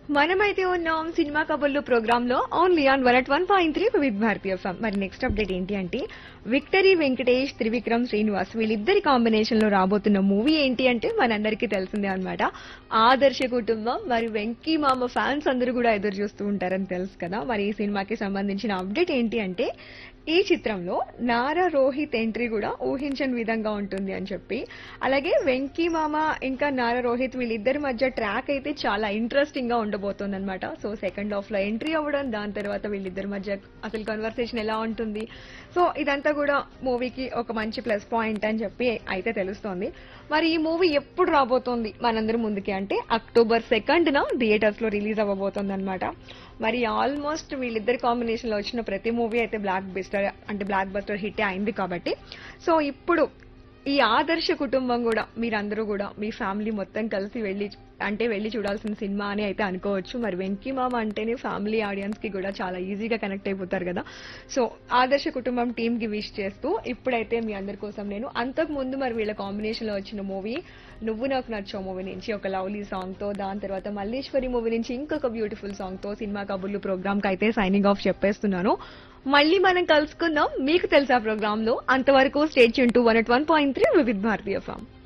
మనమైతే ఉన్నాం సినిమా కబుర్లు ప్రోగ్రామ్ లో only on 101.3 with Bharatiya FM. మరి నెక్స్ట్ అప్డేట్ ఏంటి అంటే విక్టరీ వెంకటేష్ త్రివిక్రమ్ శ్రీనివాస్ వీళ్ళిద్దరి కాంబినేషన్ లో రాబోతున్న మూవీ ఏంటి అంటే మనందరికీ తెలిసిందే అన్నమాట. ఆదర్శ కుటుంబం. మరి వెంకీ మామ ఫ్యాన్స్ అందరూ కూడా ఎదురు చూస్తూ ఉంటారని తెలుసు కదా. మరి ఈ సినిమాకి సంబంధించిన అప్డేట్ ఏంటి అంటే ఈ చిత్రంలో నారా రోహిత్ ఎంట్రీ కూడా ఊహించని విధంగా ఉంటుంది అని చెప్పి, అలాగే వెంకీ మామ ఇంకా నారా రోహిత్ వీళ్ళిద్దరి మధ్య ట్రాక్ అయితే చాలా ఇంట్రెస్టింగ్ గా ఉండబోతోంది అనమాట. సో సెకండ్ హాఫ్ లో ఎంట్రీ అవ్వడం, దాని తర్వాత వీళ్ళిద్దరి మధ్య అసలు కన్వర్సేషన్ ఎలా ఉంటుంది, సో ఇదంతా కూడా మూవీకి ఒక మంచి ప్లస్ పాయింట్ అని చెప్పి అయితే తెలుస్తోంది. మరి ఈ మూవీ ఎప్పుడు రాబోతోంది మనందరి ముందుకి అంటే అక్టోబర్ 2న థియేటర్స్ లో రిలీజ్ అవ్వబోతోంది అనమాట. మరి ఆల్మోస్ట్ వీళ్ళిద్దరి కాంబినేషన్ లో వచ్చిన ప్రతి మూవీ అయితే బ్లాక్ బస్టర్ హిట్ అయింది కాబట్టి, సో ఇప్పుడు ఈ ఆదర్శ కుటుంబం కూడా మీరందరూ కూడా మీ ఫ్యామిలీ మొత్తం కలిసి వెళ్లి చూడాల్సిన సినిమా అని అయితే అనుకోవచ్చు. మరి వెంకీ మామ అంటేనే ఫ్యామిలీ ఆడియన్స్ కి కూడా చాలా ఈజీగా కనెక్ట్ అయిపోతారు కదా. సో ఆదర్శ కుటుంబం టీమ్ కి విష్ చేస్తూ ఇప్పుడైతే మీ అందరి కోసం నేను అంతకు ముందు మరి వీళ్ళ కాంబినేషన్ లో వచ్చిన మూవీ నువ్వు నాకు నచ్చో మూవీ నుంచి ఒక లవ్లీ సాంగ్ తో, దాని తర్వాత మల్లేశ్వరి మూవీ నుంచి ఇంకొక బ్యూటిఫుల్ సాంగ్ తో సినిమా కబుర్లు ప్రోగ్రామ్ కి అయితే సైనింగ్ ఆఫ్ చెప్పేస్తున్నాను. మళ్ళీ మనం కలుసుకుందాం మీకు తెలుసా ప్రోగ్రామ్ లో. అంతవరకు స్టేట్ యూన్ టు 101.3 వివిధ భారతీయ ఎఫ్ఎం.